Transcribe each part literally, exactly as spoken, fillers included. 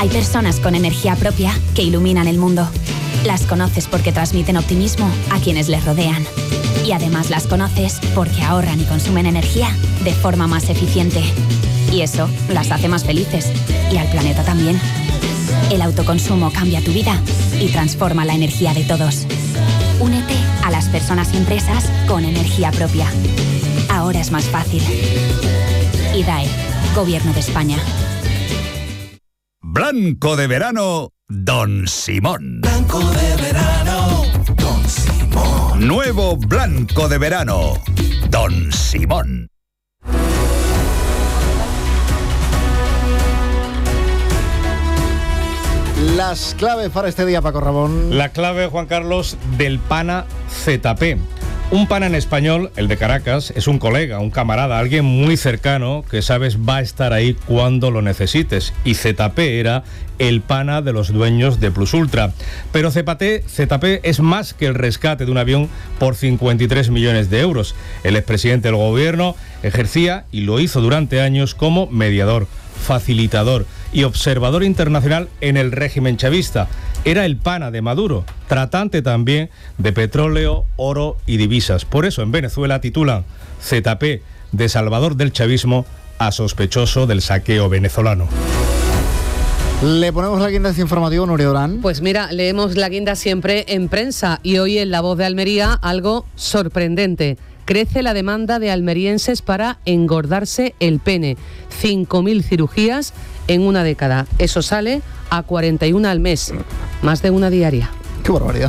Hay personas con energía propia que iluminan el mundo. Las conoces porque transmiten optimismo a quienes les rodean. Y además las conoces porque ahorran y consumen energía de forma más eficiente. Y eso las hace más felices. Y al planeta también. El autoconsumo cambia tu vida y transforma la energía de todos. Únete a las personas y empresas con energía propia. Ahora es más fácil. I D A E, Gobierno de España. Blanco de verano, Don Simón. Blanco de verano, Don Simón. Nuevo Blanco de verano, Don Simón. Las claves para este día, Paco Ramón. La clave, Juan Carlos, del pana Z P. Un pana en español, el de Caracas, es un colega, un camarada, alguien muy cercano que sabes va a estar ahí cuando lo necesites. Y Z P era el pana de los dueños de Plus Ultra. Pero Z P, Z P es más que el rescate de un avión por cincuenta y tres millones de euros. El expresidente del gobierno ejercía y lo hizo durante años como mediador, facilitador y observador internacional en el régimen chavista. Era el pana de Maduro, tratante también de petróleo, oro y divisas. Por eso en Venezuela titulan Z P de Salvador del chavismo a sospechoso del saqueo venezolano. Le ponemos la guinda de este informativo, Nuria Durán. Pues mira, leemos la guinda siempre en prensa y hoy en La Voz de Almería algo sorprendente. Crece la demanda de almerienses para engordarse el pene. cinco mil cirugías en una década. Eso sale a cuarenta y una al mes. Más de una diaria. ¡Qué barbaridad!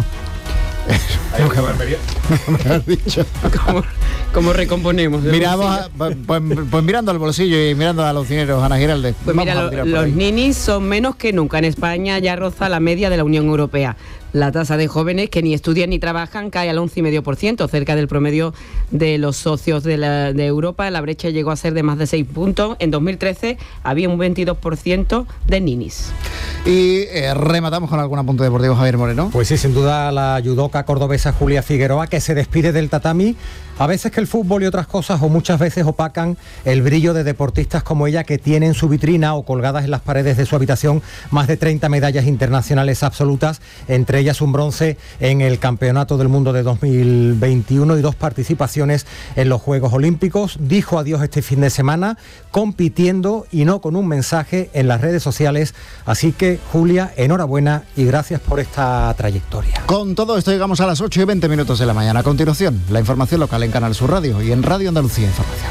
Me has dicho. ¿Cómo, cómo recomponemos? Miramos, a, pues, pues mirando al bolsillo y mirando a los dineros, Ana Giralde. Pues mira, lo, los ninis son menos que nunca. En España ya roza la media de la Unión Europea. La tasa de jóvenes que ni estudian ni trabajan cae al once coma cinco por ciento, cerca del promedio de los socios de, la, de Europa. La brecha llegó a ser de más de seis puntos. En dos mil trece había un veintidós por ciento de ninis. Y eh, rematamos con algún apunte deportivo, Javier Moreno. Pues sí, sin duda la judoka cordobesa Julia Figueroa, que se despide del tatami. A veces que el fútbol y otras cosas, o muchas veces opacan el brillo de deportistas como ella, que tiene en su vitrina o colgadas en las paredes de su habitación más de treinta medallas internacionales absolutas, entre ellas un bronce en el Campeonato del Mundo de dos mil veintiuno y dos participaciones en los Juegos Olímpicos. Dijo adiós este fin de semana compitiendo y no con un mensaje en las redes sociales. Así que, Julia, enhorabuena y gracias por esta trayectoria. Con todo esto llegamos a las ocho y veinte minutos de la mañana. A continuación, la información local en Canal Sur Radio y en Radio Andalucía Información.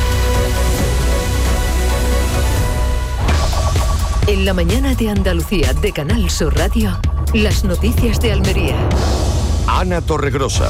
En la mañana de Andalucía de Canal Sur Radio, las noticias de Almería. Ana Torregrosa.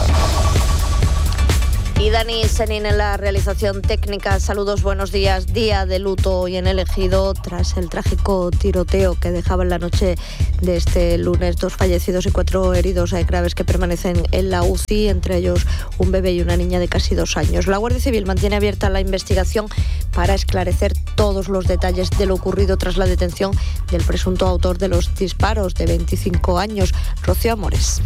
Y Dani Senin en la realización técnica. Saludos, buenos días. Día de luto hoy en el Ejido tras el trágico tiroteo que dejaba en la noche de este lunes dos fallecidos y cuatro heridos graves que permanecen en la U C I, entre ellos un bebé y una niña de casi dos años. La Guardia Civil mantiene abierta la investigación para esclarecer todos los detalles de lo ocurrido tras la detención del presunto autor de los disparos, de veinticinco años, Rocío Amores.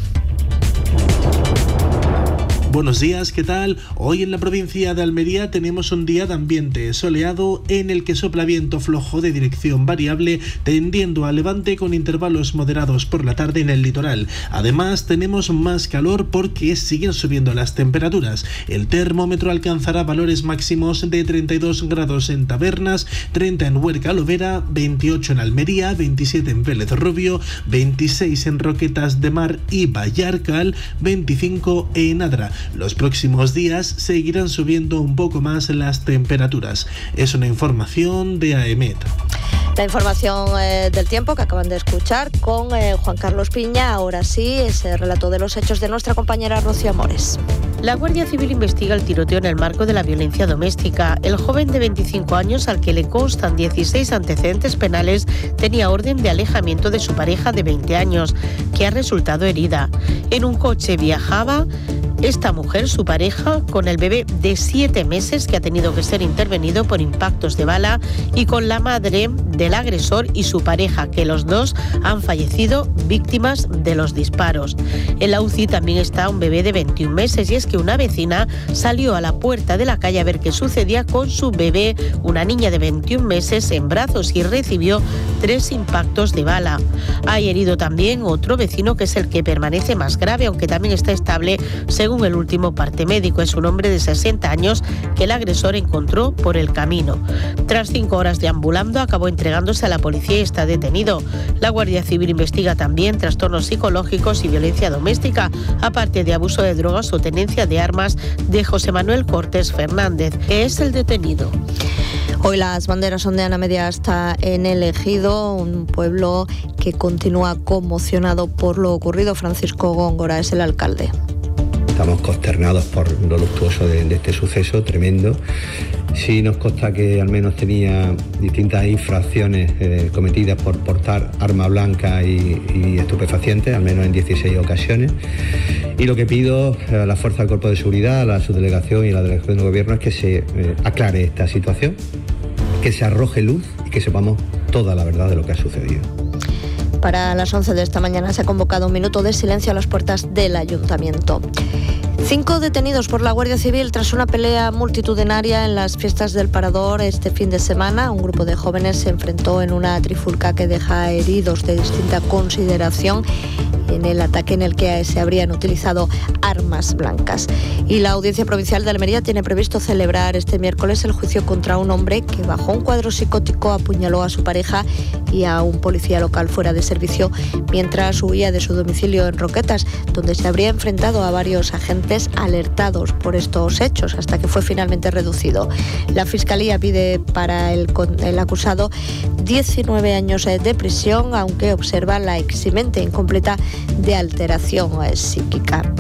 Buenos días, ¿qué tal? Hoy en la provincia de Almería tenemos un día de ambiente soleado en el que sopla viento flojo de dirección variable tendiendo a levante con intervalos moderados por la tarde en el litoral. Además tenemos más calor porque siguen subiendo las temperaturas. El termómetro alcanzará valores máximos de treinta y dos grados en Tabernas, treinta en Huerca Lovera, veintiocho en Almería, veintisiete en Vélez Rubio, veintiséis en Roquetas de Mar y Vallarcal, veinticinco en Adra. Los próximos días seguirán subiendo un poco más las temperaturas. Es una información de AEMET. La información eh, del tiempo que acaban de escuchar con eh, Juan Carlos Piña. Ahora sí, ese relato de los hechos de nuestra compañera Rocío Amores. La Guardia Civil investiga el tiroteo en el marco de la violencia doméstica. El joven de veinticinco años, al que le constan dieciséis antecedentes penales, tenía orden de alejamiento de su pareja de veinte años, que ha resultado herida. En un coche viajaba Esta mujer, su pareja, con el bebé de siete meses que ha tenido que ser intervenido por impactos de bala, y con la madre del agresor y su pareja, que los dos han fallecido víctimas de los disparos. En la U C I también está un bebé de veintiún meses, y es que una vecina salió a la puerta de la calle a ver qué sucedía con su bebé, una niña de veintiún meses, en brazos, y recibió tres impactos de bala. Hay herido también otro vecino, que es el que permanece más grave, aunque también está estable según el último parte médico. Es un hombre de sesenta años que el agresor encontró por el camino. Tras cinco horas deambulando, acabó entregándose a la policía y está detenido. La Guardia Civil investiga también trastornos psicológicos y violencia doméstica, aparte de abuso de drogas o tenencia de armas, de José Manuel Cortés Fernández, que es el detenido. Hoy las banderas ondean a media asta en el Ejido, un pueblo que continúa conmocionado por lo ocurrido. Francisco Góngora es el alcalde. Estamos consternados por lo luctuoso de, de este suceso tremendo. Sí nos consta que al menos tenía distintas infracciones eh, cometidas por portar arma blanca y, y estupefacientes, al menos en dieciséis ocasiones. Y lo que pido a la Fuerza del Cuerpo de Seguridad, a la subdelegación y a la delegación de gobierno es que se eh, aclare esta situación, que se arroje luz y que sepamos toda la verdad de lo que ha sucedido. Para las once de esta mañana se ha convocado un minuto de silencio a las puertas del Ayuntamiento. Cinco detenidos por la Guardia Civil tras una pelea multitudinaria en las fiestas del Parador este fin de semana. Un grupo de jóvenes se enfrentó en una trifulca que deja heridos de distinta consideración en el ataque en el que se habrían utilizado armas blancas. Y la Audiencia Provincial de Almería tiene previsto celebrar este miércoles el juicio contra un hombre que bajo un cuadro psicótico apuñaló a su pareja y a un policía local fuera de servicio mientras huía de su domicilio en Roquetas, donde se habría enfrentado a varios agentes alertados por estos hechos hasta que fue finalmente reducido. La Fiscalía pide para el, el acusado diecinueve años de prisión, aunque observa la eximente incompleta de alteración psíquica.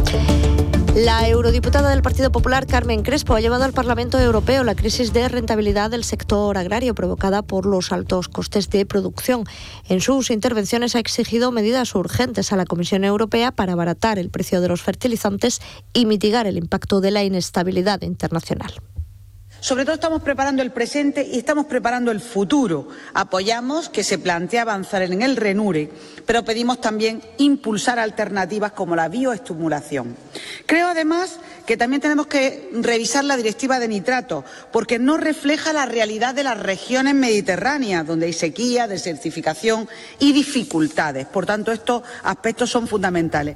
La eurodiputada del Partido Popular, Carmen Crespo, ha llevado al Parlamento Europeo la crisis de rentabilidad del sector agrario provocada por los altos costes de producción. En sus intervenciones ha exigido medidas urgentes a la Comisión Europea para abaratar el precio de los fertilizantes y mitigar el impacto de la inestabilidad internacional. Sobre todo estamos preparando el presente y estamos preparando el futuro. Apoyamos que se plantee avanzar en el RENURE, pero pedimos también impulsar alternativas como la bioestimulación. Creo además que también tenemos que revisar la directiva de nitratos, porque no refleja la realidad de las regiones mediterráneas, donde hay sequía, desertificación y dificultades. Por tanto, estos aspectos son fundamentales.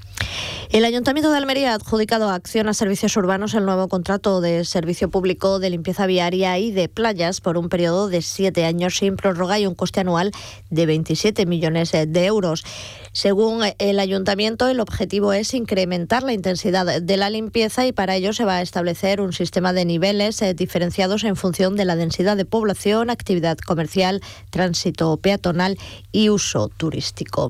El Ayuntamiento de Almería ha adjudicado a Acciona Servicios Urbanos el nuevo contrato de servicio público de limpieza viaria y de playas por un periodo de siete años sin prórroga y un coste anual de veintisiete millones de euros. Según el Ayuntamiento, el objetivo es incrementar la intensidad de la limpieza y para ello se va a establecer un sistema de niveles eh, diferenciados en función de la densidad de población, actividad comercial, tránsito peatonal y uso turístico.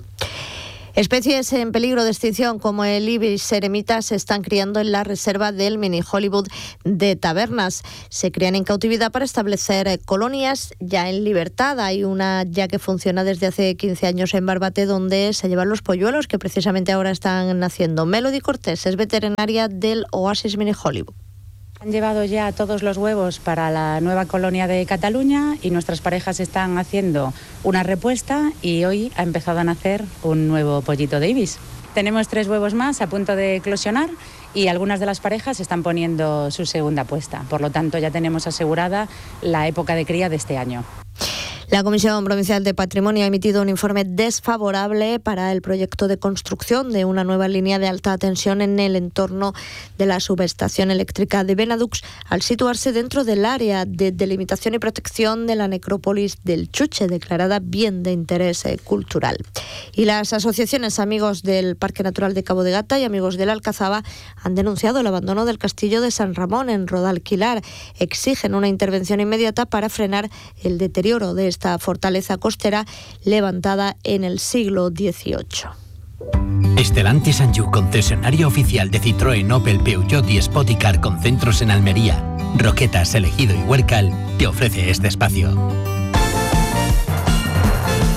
Especies en peligro de extinción como el ibis eremita se están criando en la reserva del Mini Hollywood de Tabernas. Se crían en cautividad para establecer colonias ya en libertad. Hay una ya que funciona desde hace quince años en Barbate, donde se llevan los polluelos que precisamente ahora están naciendo. Melody Cortés es veterinaria del Oasis Mini Hollywood. Han llevado ya todos los huevos para la nueva colonia de Cataluña y nuestras parejas están haciendo una repuesta y hoy ha empezado a nacer un nuevo pollito de ibis. Tenemos tres huevos más a punto de eclosionar y algunas de las parejas están poniendo su segunda puesta. Por lo tanto, ya tenemos asegurada la época de cría de este año. La Comisión Provincial de Patrimonio ha emitido un informe desfavorable para el proyecto de construcción de una nueva línea de alta tensión en el entorno de la subestación eléctrica de Benadux, al situarse dentro del área de delimitación y protección de la necrópolis del Chuche, declarada bien de interés cultural. Y las asociaciones Amigos del Parque Natural de Cabo de Gata y Amigos de la Alcazaba han denunciado el abandono del castillo de San Ramón en Rodalquilar. Exigen una intervención inmediata para frenar el deterioro de esta fortaleza costera levantada en el siglo dieciocho. Stellantis Anjou, concesionario oficial de Citroën, Opel, Peugeot y Spoticar con centros en Almería, Roquetas, Elegido y Huércal, te ofrece este espacio.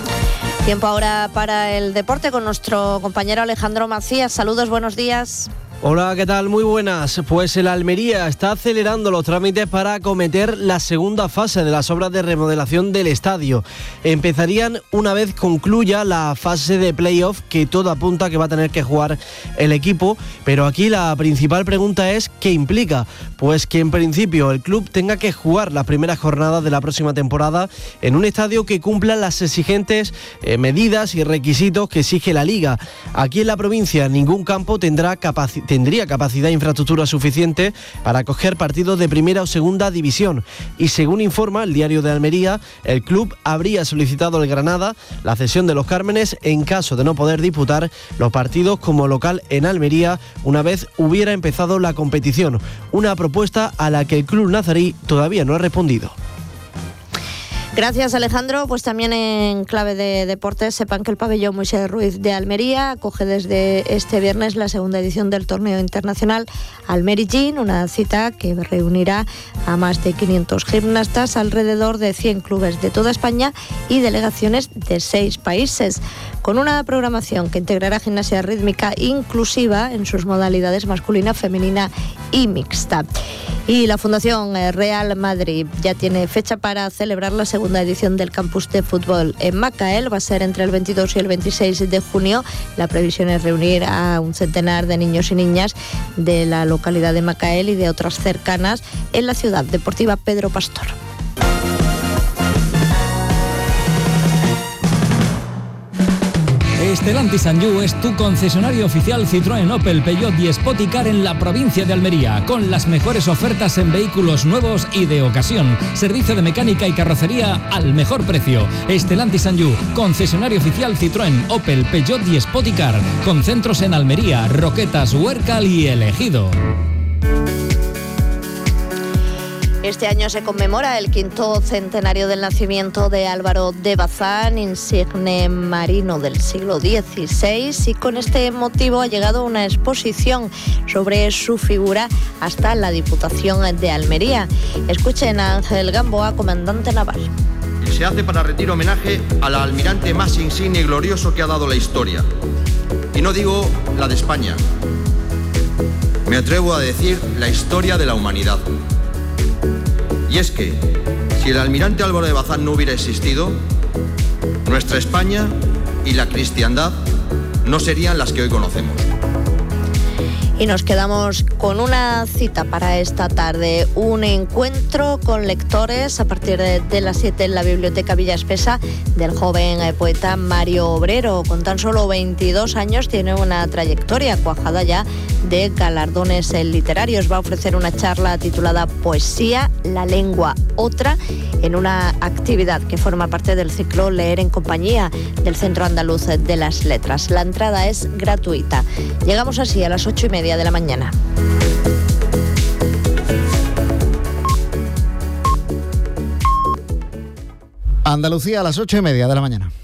Tiempo ahora para el deporte con nuestro compañero Alejandro Macías. Saludos, buenos días. Hola, ¿qué tal? Muy buenas. Pues el Almería está acelerando los trámites para acometer la segunda fase de las obras de remodelación del estadio. Empezarían una vez concluya la fase de playoff, que todo apunta que va a tener que jugar el equipo, pero aquí la principal pregunta es ¿qué implica? Pues que en principio el club tenga que jugar las primeras jornadas de la próxima temporada en un estadio que cumpla las exigentes eh, medidas y requisitos que exige la Liga. Aquí en la provincia ningún campo tendrá capacidad tendría capacidad e infraestructura suficiente para acoger partidos de primera o segunda división. Y según informa el Diario de Almería, el club habría solicitado al Granada la cesión de los Cármenes en caso de no poder disputar los partidos como local en Almería una vez hubiera empezado la competición. Una propuesta a la que el club nazarí todavía no ha respondido. Gracias, Alejandro. Pues también en clave de deportes, sepan que el pabellón Moisés Ruiz de Almería acoge desde este viernes la segunda edición del torneo internacional Almerigin, una cita que reunirá a más de quinientos gimnastas, alrededor de cien clubes de toda España y delegaciones de seis países, con una programación que integrará gimnasia rítmica inclusiva en sus modalidades masculina, femenina y mixta. Y la Fundación Real Madrid ya tiene fecha para celebrar la segunda edición del campus de fútbol en Macael. Va a ser entre el veintidós y el veintiséis de junio. La previsión es reunir a un centenar de niños y niñas de la localidad de Macael y de otras cercanas en la ciudad deportiva Pedro Pastor. Stellantis and You es tu concesionario oficial Citroën, Opel, Peugeot y Spoticar en la provincia de Almería, con las mejores ofertas en vehículos nuevos y de ocasión. Servicio de mecánica y carrocería al mejor precio. Stellantis and You, concesionario oficial Citroën, Opel, Peugeot y Spoticar, con centros en Almería, Roquetas, Huércal y El Ejido. Este año se conmemora el quinto centenario del nacimiento de Álvaro de Bazán, insigne marino del siglo dieciséis, y con este motivo ha llegado una exposición sobre su figura hasta la Diputación de Almería. Escuchen a Ángel Gamboa, comandante naval. Se hace para rendir homenaje al almirante más insigne y glorioso que ha dado la historia. Y no digo la de España, me atrevo a decir la historia de la humanidad. Y es que, si el almirante Álvaro de Bazán no hubiera existido, nuestra España y la cristiandad no serían las que hoy conocemos. Y nos quedamos con una cita para esta tarde, un encuentro con lectores a partir de, de las siete en la Biblioteca Villa Espesa del joven poeta Mario Obrero. Con tan solo veintidós años tiene una trayectoria cuajada ya de galardones literarios. Va a ofrecer una charla titulada Poesía, la lengua otra, en una actividad que forma parte del ciclo Leer en Compañía del Centro Andaluz de las Letras. La entrada es gratuita. Llegamos así a las ocho y media de la mañana. Andalucía a las ocho y media de la mañana.